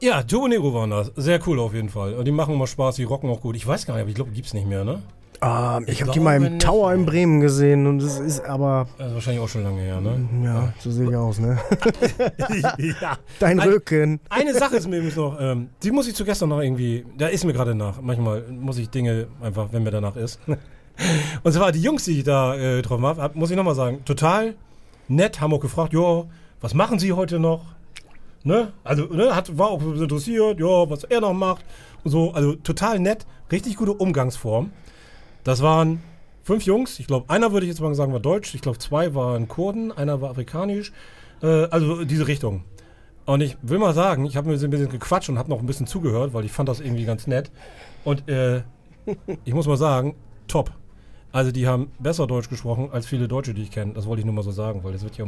Ja, Joe Negro waren das. Sehr cool auf jeden Fall. Und die machen immer Spaß, die rocken auch gut. Ich weiß gar nicht, aber ich glaube, gibt's nicht mehr, ne? Ich habe die mal im Tower in Bremen gesehen und das ist aber... Das ist wahrscheinlich auch schon lange her, ne? Ja, so sehe ich aus, ne? Ja. Dein Rücken. Eine Sache ist mir übrigens noch, die muss ich zu gestern noch irgendwie, da ist mir gerade nach. Manchmal muss ich Dinge einfach, wenn mir danach ist. Und zwar die Jungs, die ich da getroffen habe, muss ich nochmal sagen, total nett, haben auch gefragt, jo, was machen sie heute noch? Ne? Also, ne, war auch interessiert, ja, was er noch macht und so, also total nett, richtig gute Umgangsform. Das waren 5 Jungs, ich glaube, einer würde ich jetzt mal sagen, war deutsch, ich glaube 2 waren Kurden, einer war afrikanisch, also diese Richtung. Und ich will mal sagen, ich habe mir ein bisschen gequatscht und habe noch ein bisschen zugehört, weil ich fand das irgendwie ganz nett. Und ich muss mal sagen, top. Also die haben besser Deutsch gesprochen als viele Deutsche, die ich kenne. Das wollte ich nur mal so sagen, weil das wird ja